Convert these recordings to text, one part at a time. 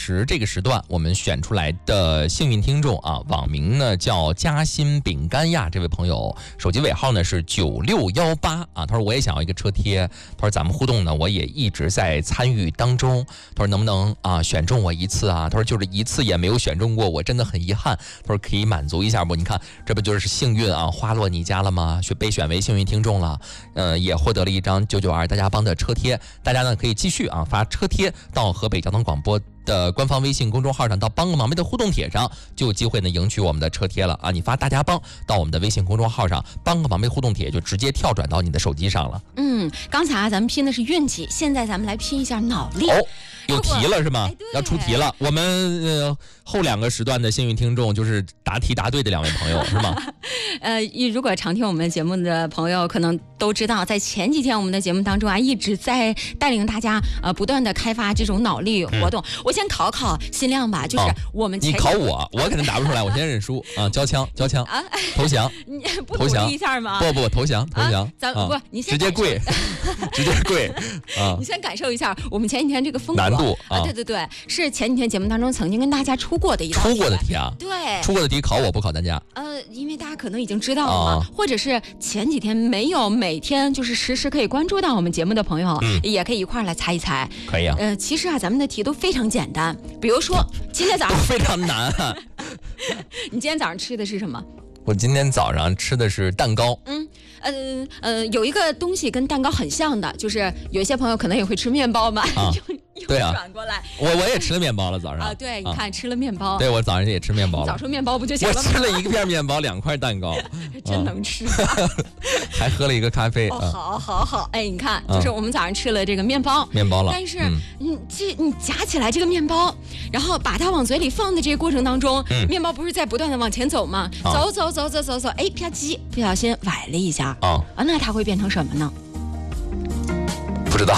时这个时段我们选出来的幸运听众啊，网名呢叫嘉欣饼干呀，这位朋友手机尾号呢是9618啊，他说我也想要一个车贴，他说咱们互动呢我也一直在参与当中，他说能不能啊选中我一次啊，他说就是一次也没有选中过，我真的很遗憾，他说可以满足一下不？你看这不就是幸运啊，花落你家了吗？被选为幸运听众了，也获得了一张992大家帮的车贴，大家呢可以继续啊发车贴到河北交通广播的官方微信公众号上，到帮个忙呗的互动帖上，就有机会呢赢取我们的车贴了啊！你发大家帮到我们的微信公众号上，帮个忙呗互动帖就直接跳转到你的手机上了。 刚才啊咱们拼的是运气，现在咱们来拼一下脑力。 有题了是吗？要出题了。我们后2个时段的幸运听众就是答题答对的2位朋友是吗？ 如果常听我们节目的朋友可能都知道，在前几天我们的节目当中啊，一直在带领大家不断的开发这种脑力活动。我先考新亮吧，就是我们你考我肯定答不出来，我先认输啊，交枪啊，投降， 你不努力一下吗？ 不投降， 咱不，你先直接跪，直接跪啊！ 你先感受一下我们前几天这个风格难度啊， 对，是前几天节目当中曾经跟大家出过的一道题啊， 对， 出过的题考我不考大家， 因为大家可能已经知道了嘛，或者是前几天没有每天就是实时可以关注到我们节目的朋友，也可以一块来猜一猜， 可以啊。 其实啊，咱们的题都非常简单，比如说今天早上非常难啊。 你今天早上吃的是什么？ 我今天早上吃的是蛋糕。 有一个东西跟蛋糕很像的，就是有一些朋友可能也会吃面包嘛， 对啊， 转过来， 我也吃了面包了早上啊，对，你看吃了面包， 对我早上也吃面包了， 早说面包不就行了吗？ 我吃了1片面包2块蛋糕， 真能吃， 还喝了一个咖啡。 好，哎，你看，就是我们早上吃了这个面包了，但是你夹起来这个面包，然后把它往嘴里放的这个过程当中，面包不是在不断的往前走吗？走，哎，啪叽，不小心崴了一下那它会变成什么呢？ 不知道。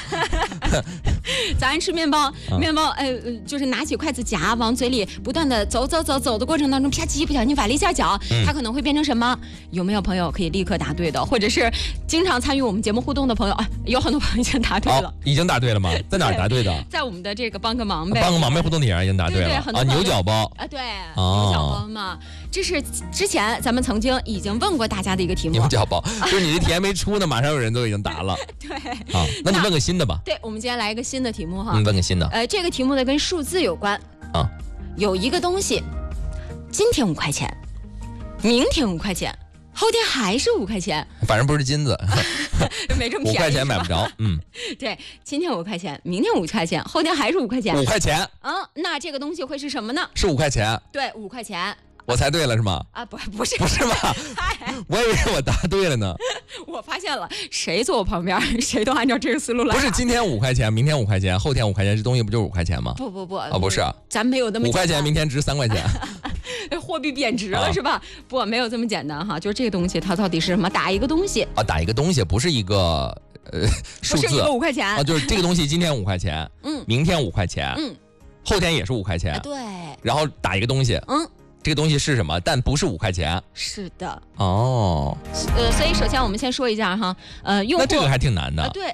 早上吃面包，就是拿起筷子夹往嘴里不断的走的过程当中，啪叽不小心崴了一下脚，它可能会变成什么？有没有朋友可以立刻答对的？或者是经常参与我们节目互动的朋友，有很多朋友已经答对了。 已经答对了吗？在哪儿答对的？ 在我们的这个帮个忙呗互动帖上已经答对了。 对， 牛角包啊，对，牛角包嘛，这是之前咱们曾经已经问过大家的一个题目。 牛角包，就是你的题还没出呢，马上有人都已经答了。 对， 那你问个新的吧。 对，我们今天来一个新的题目哈。 问个新的。 这个题目呢跟数字有关有一个东西，今天5块钱，明天5块钱，后天还是5块钱， 反正不是金子， 没这么便宜，5 块钱买不着。 对，今天5块钱，明天5块钱，后天还是5块钱。 5块钱。 那这个东西会是什么呢？ 是5块钱。 对，5块钱。 我猜对了是吗？ 不是吗？我以为我答对了呢。 我发现了，谁坐我旁边，谁都按照这个思路来。 不是今天5块钱，明天5块钱，后天5块钱，这东西不就是5块钱吗？ 不不是， 咱没有那么 5块钱，明天值3块钱。 货币贬值了是吧？不，没有这么简单哈，就是这个东西它到底是什么？打一个东西打一个东西不是一个数字， 不是一个5块钱就是这个东西今天5块钱，明天5块钱，后天也是5块钱， 对， 然后打一个东西，这个东西是什么？但不是5块钱。 是的。 所以首先我们先说一下哈，用户那这个还挺难的。 对，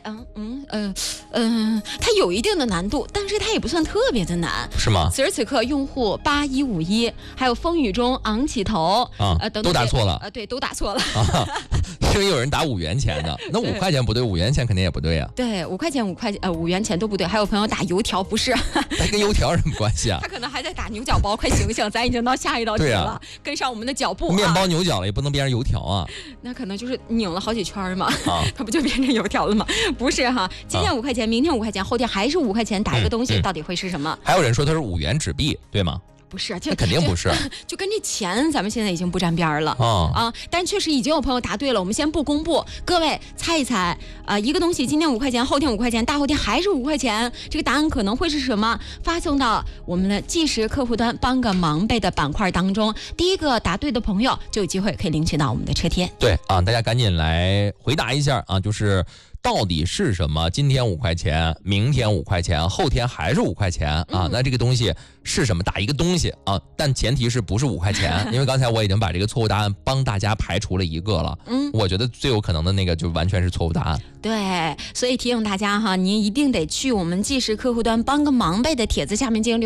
它有一定的难度，但是它也不算特别的难， 是吗？ 此时此刻，用户8151，还有风雨中昂起头等都答错了。 对，都答错了。 因为有人打5元钱的，那5块钱不对，5元钱肯定也不对呀。 对，5块钱、5元钱都不对。还有朋友打油条，不是？ 那跟油条有什么关系啊？ 他可能还在打牛角包，快醒醒，咱已经到下一道题了，跟上我们的脚步。 面包牛角了，也不能变成油条啊。 那可能就是拧了好几圈嘛，它不就变成油条了吗？不是哈，今天5块钱，明天5块钱，后天还是5块钱，打一个东西到底会是什么？ 还有人说它是5元纸币，对吗？ 不是， 那肯定不是， 就跟这钱咱们现在已经不沾边了但确实已经有朋友答对了，我们先不公布，各位猜一猜一个东西今天5块钱，后天5块钱，大后天还是5块钱，这个答案可能会是什么？发送到我们的即时客户端帮个忙呗的板块当中，第一个答对的朋友就有机会可以领取到我们的车贴。 对大家赶紧来回答一下就是到底是什么？今天5块钱，明天5块钱，后天还是5块钱那这个东西是什么？打一个东西但前提是不是5块钱？因为刚才我已经把这个错误答案帮大家排除了一个了。我觉得最有可能的那个就完全是错误答案。 对，所以提醒大家哈，您一定得去我们即时客户端帮个忙呗的帖子下面进行留言。